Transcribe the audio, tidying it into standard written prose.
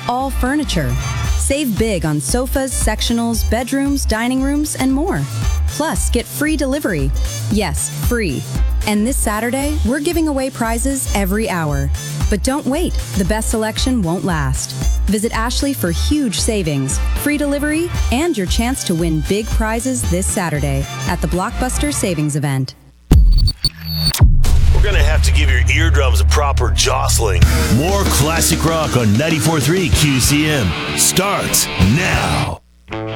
all furniture. Save big on sofas, sectionals, bedrooms, dining rooms, and more. Plus, get free delivery. Yes, free. And this Saturday, we're giving away prizes every hour. But don't wait, the best selection won't last. Visit Ashley for huge savings, free delivery, and your chance to win big prizes this Saturday at the Blockbuster Savings Event. We're going to have to give your eardrums a proper jostling. More classic rock on 94.3 QCM starts now.